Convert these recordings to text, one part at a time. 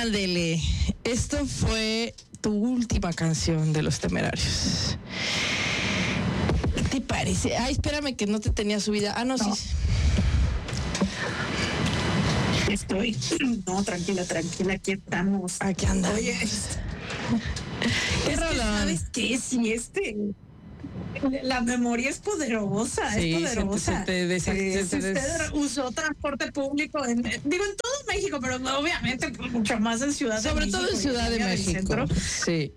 Ándele, esto fue tu última canción de Los Temerarios. ¿Qué te parece? Ay, espérame que no te tenía subida. Ah, no, No. sí. Estoy. No, tranquila, aquí estamos. Aquí anda. Oye, ¿Qué rolón? ¿sabes qué? Sí, la memoria es poderosa, Sí, es poderosa. se Si usted usó transporte público, en todo México, pero obviamente pues, mucho más en Ciudad de Sobre México. todo en Ciudad de México. Sí.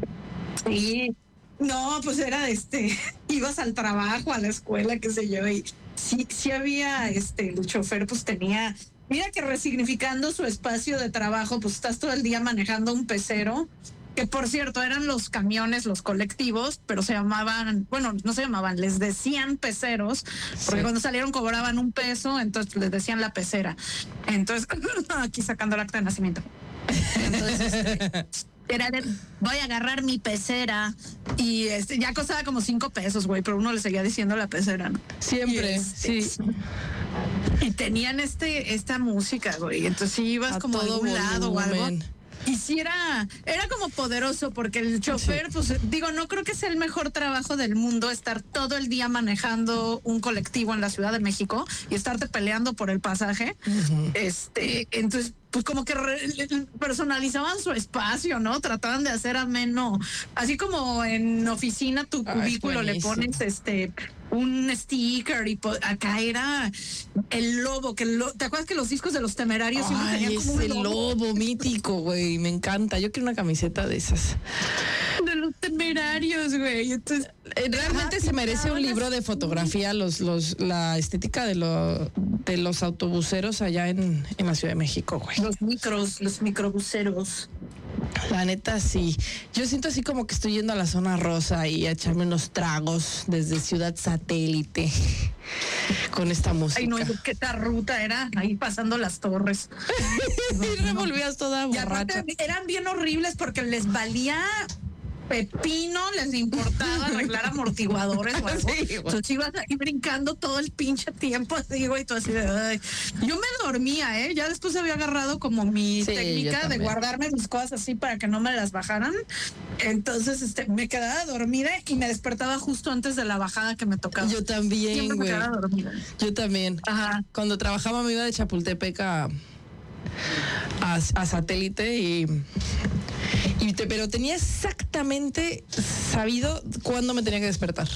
Sí. No, pues era ibas al trabajo, a la escuela, qué sé yo, y sí había el chofer pues tenía, mira que resignificando su espacio de trabajo, pues estás todo el día manejando un pecero, que por cierto eran los camiones, los colectivos, pero se llamaban, bueno, no se llamaban, les decían peceros, porque cuando salieron cobraban $1, entonces les decían la pecera. Entonces, aquí sacando el acta de nacimiento. Entonces, era de, voy a agarrar mi pecera y ya costaba como $5, güey, pero uno le seguía diciendo la pecera, ¿no? Siempre, sí. Y tenían esta música, güey, entonces si ibas a como todo a un lado o algo. volumen. Y sí era como poderoso porque el chofer, pues digo, no creo que sea el mejor trabajo del mundo estar todo el día manejando un colectivo en la Ciudad de México y estarte peleando por el pasaje. Entonces, pues como que personalizaban su espacio, ¿no? Trataban de hacer ameno, así como en oficina tu cubículo le pones un sticker y acá era el lobo, ¿te acuerdas que los discos de Los Temerarios siempre tenían como un ese lobo mítico, güey, me encanta. Yo quiero una camiseta de esas. De Los Temerarios, güey. Entonces, realmente se merece un libro de fotografía, la estética de los autobuseros allá en la Ciudad de México, güey. Los microbuseros. La neta, sí. Yo siento así como que estoy yendo a la zona rosa y a echarme unos tragos desde Ciudad Satélite con esta música. Ay, no, qué tal ruta era ahí pasando las torres. Y revolvías toda borracha. Y aparte eran bien horribles porque les valía pepino, les importaba arreglar amortiguadores o algo. Sí, entonces ibas ahí brincando todo el pinche tiempo así, güey, todo así de ay. Yo me dormía, ya después había agarrado como mi técnica de guardarme mis cosas así para que no me las bajaran. Entonces me quedaba dormida y me despertaba justo antes de la bajada que me tocaba. Yo también, güey. Me quedaba dormida. Yo también. Ajá. Cuando trabajaba me iba de Chapultepec a Satélite pero tenía exactamente sabido cuándo me tenía que despertar.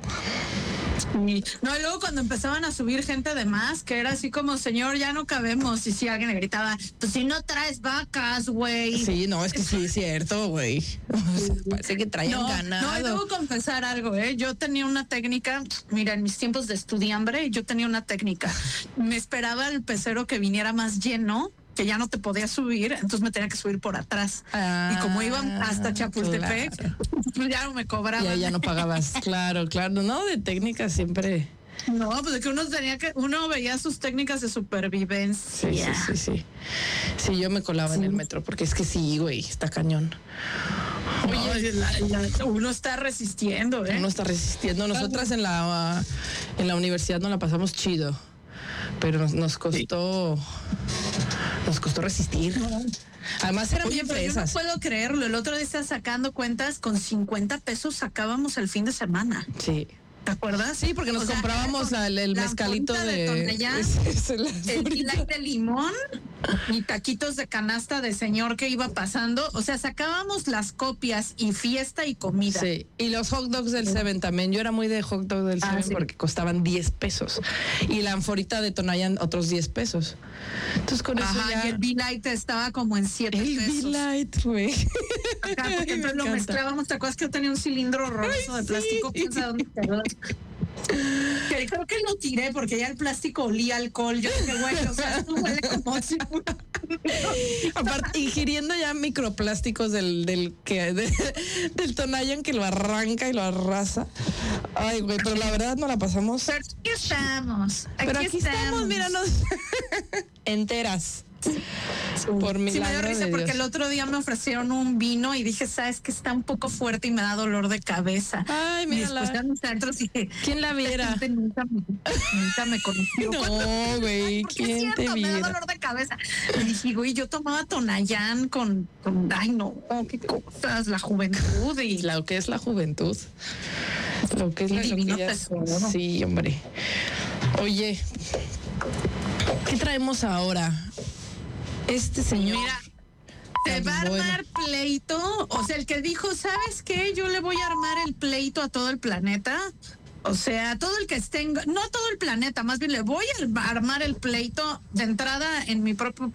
No, y luego cuando empezaban a subir gente de más, que era así como, señor, ya no cabemos. Y si alguien le gritaba, pues si no traes vacas, güey. Sí, no, es que sí es cierto, güey. Parece que traían ganado. No, y debo confesar algo, Yo tenía una técnica, mira, en mis tiempos de estudiambre, yo tenía una técnica. Me esperaba el pecero que viniera más lleno, que ya no te podía subir, entonces me tenía que subir por atrás. Y como iban hasta Chapultepec, pues ya no me cobraban. Ya no pagabas. Claro, no, de técnica siempre. No, pues de que uno veía sus técnicas de supervivencia. Sí. Sí, yo me colaba en el metro, porque es que sí, güey, está cañón. Oye, uno está resistiendo, Uno está resistiendo. Nosotras en la universidad nos la pasamos chido, pero nos costó... Nos costó resistir. Además eran bien fresas. Yo no puedo creerlo. El otro día estaba sacando cuentas, con $50 sacábamos el fin de semana. Sí. ¿Te acuerdas? Sí, porque nos comprábamos el mezcalito de Tonayán, el light de limón y taquitos de canasta de señor que iba pasando. O sea, sacábamos las copias y fiesta y comida. Sí, y los hot dogs del Seven también. Yo era muy de hot dog del Seven porque costaban $10. Y la anforita de Tonayán, otros $10. Entonces con eso ya... y el B-Light estaba como en $7. El B-Light, güey. Acá, porque entonces lo mezclábamos. ¿Te acuerdas que yo tenía un cilindro rojo de plástico? ¿Quién sabe dónde quedó? Que creo que lo tiré porque ya el plástico olía alcohol. Yo dije, güey, o sea, esto huele como si... Aparte, ingiriendo ya microplásticos del Tonayán que lo arranca y lo arrasa. Ay, güey, pero la verdad no la pasamos. Pero aquí estamos. Pero aquí estamos, míranos. Enteras. Por Sí, me dio milagro risa de porque Dios. el otro día me ofrecieron un vino y dije, sabes que está un poco fuerte y me da dolor de cabeza. Ay, Y mírala. después ya mis adentros dije, ¿Quién la viera? "Esta gente nunca me conoció. No, güey, Porque es ¿quién te cierto, me da viera? dolor de cabeza. Y dije, güey, yo tomaba Tonayán con ay no, qué cosas, la juventud y Lo que es la juventud. Lo que es la divino loquilla. tesoro. Sí, hombre. Oye, ¿qué traemos ahora? Este señor. Mira, se va a Bueno. armar pleito. O sea, el que dijo, ¿sabes qué? Yo le voy a armar el pleito a todo el planeta. O sea, todo el que esté, no todo el planeta, más bien le voy a armar el pleito de entrada en mi propio